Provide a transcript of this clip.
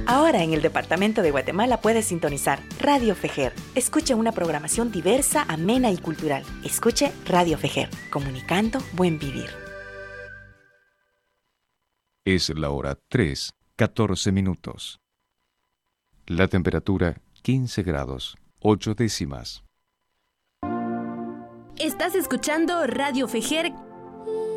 Ahora en el departamento de Guatemala puedes sintonizar Radio Fejer. Escuche una programación diversa, amena y cultural. Escuche Radio Fejer, comunicando buen vivir. Es la hora 3:14. La temperatura 15 grados, 8 décimas. Estás escuchando Radio Fejer